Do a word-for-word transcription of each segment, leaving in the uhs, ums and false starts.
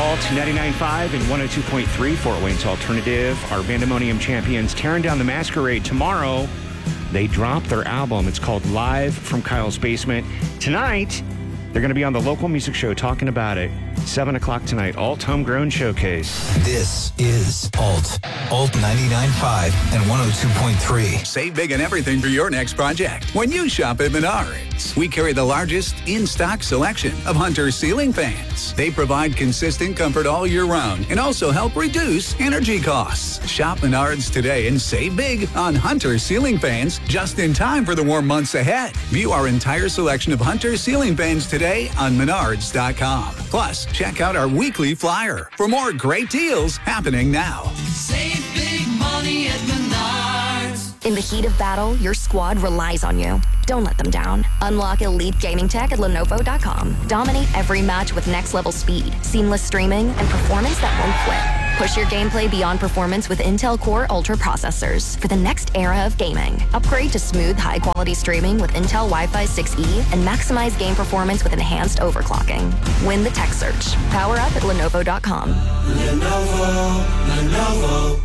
Alt ninety-nine point five and one oh two point three, Fort Wayne's Alternative. Our Bandemonium champions tearing down the Masquerade tomorrow. They drop their album. It's called Live from Kyle's Basement. Tonight, they're going to be on the local music show talking about it. seven o'clock tonight, Alt Homegrown Showcase. This is Alt. Alt ninety-nine point five and one oh two point three. Save big on everything for your next project when you shop at Menards. We carry the largest in-stock selection of Hunter ceiling fans. They provide consistent comfort all year round and also help reduce energy costs. Shop Menards today and save big on Hunter ceiling fans just in time for the warm months ahead. View our entire selection of Hunter ceiling fans today on menards dot com. Plus, check out our weekly flyer for more great deals happening now. Save big money at Menards. In the heat of battle, your squad relies on you. Don't let them down. Unlock elite gaming tech at Lenovo dot com. Dominate every match with next-level speed, seamless streaming, and performance that won't quit. Push your gameplay beyond performance with Intel Core Ultra processors for the next era of gaming. Upgrade to smooth, high-quality streaming with Intel Wi-Fi six E and maximize game performance with enhanced overclocking. Win the tech search. Power up at Lenovo dot com. Lenovo, Lenovo.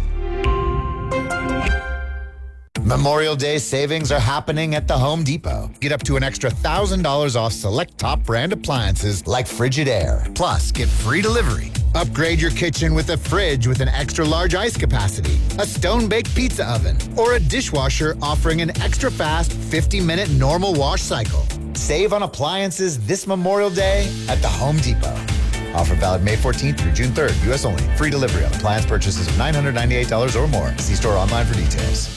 Memorial Day savings are happening at the Home Depot. Get up to an extra one thousand dollars off select top brand appliances like Frigidaire. Plus, get free delivery. Upgrade your kitchen with a fridge with an extra large ice capacity, a stone-baked pizza oven, or a dishwasher offering an extra fast fifty minute normal wash cycle. Save on appliances this Memorial Day at the Home Depot. Offer valid May fourteenth through June third. U S only. Free delivery on appliance purchases of nine hundred ninety-eight dollars or more. See store online for details.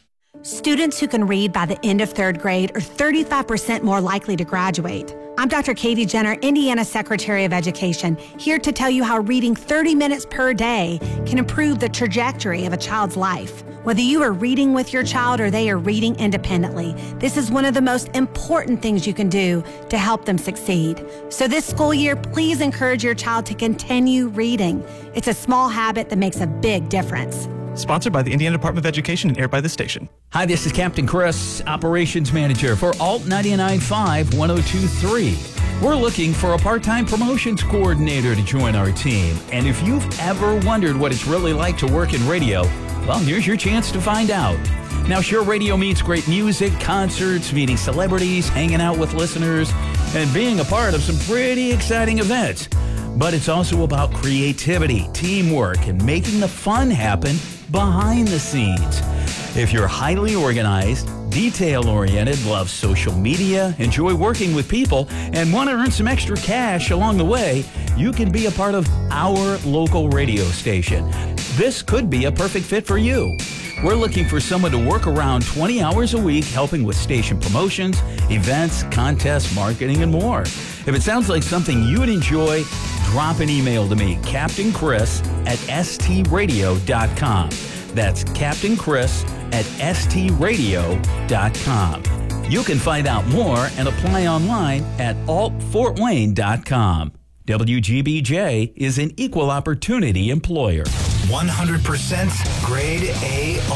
Students who can read by the end of third grade are thirty-five percent more likely to graduate. I'm Doctor Katie Jenner, Indiana Secretary of Education, here to tell you how reading thirty minutes per day can improve the trajectory of a child's life. Whether you are reading with your child or they are reading independently, this is one of the most important things you can do to help them succeed. So this school year, please encourage your child to continue reading. It's a small habit that makes a big difference. Sponsored by the Indiana Department of Education and aired by this station. Hi, this is Captain Chris, Operations Manager for Alt ninety-nine point five, one oh two point three. We're looking for a part-time promotions coordinator to join our team. And if you've ever wondered what it's really like to work in radio, well, here's your chance to find out. Now, sure, radio means great music, concerts, meeting celebrities, hanging out with listeners, and being a part of some pretty exciting events. But it's also about creativity, teamwork, and making the fun happen behind the scenes. If you're highly organized, detail-oriented, love social media, enjoy working with people, and want to earn some extra cash along the way, you can be a part of our local radio station. This could be a perfect fit for you. We're looking for someone to work around twenty hours a week helping with station promotions, events, contests, marketing, and more. If it sounds like something you would enjoy, drop an email to me, Captain Chris at S T radio dot com. That's Captain Chris at S T radio dot com. You can find out more and apply online at alt fort wayne dot com. W G B J is an equal opportunity employer. one hundred percent grade A